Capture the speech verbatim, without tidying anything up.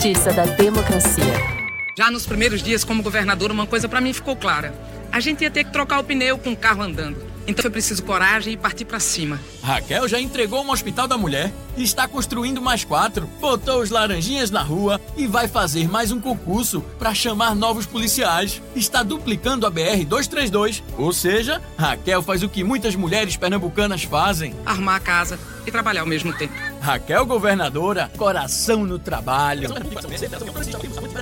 Justiça da democracia. Já nos primeiros dias como governadora, uma coisa pra mim ficou clara. A gente ia ter que trocar o pneu com o carro andando. Então foi preciso coragem e partir pra cima. Raquel já entregou um hospital da mulher, está construindo mais quatro, botou os laranjinhas na rua e vai fazer mais um concurso para chamar novos policiais. Está duplicando a B R duzentos e trinta e dois. Ou seja, Raquel faz o que muitas mulheres pernambucanas fazem: arrumar a casa e trabalhar ao mesmo tempo. Raquel governadora, coração no trabalho.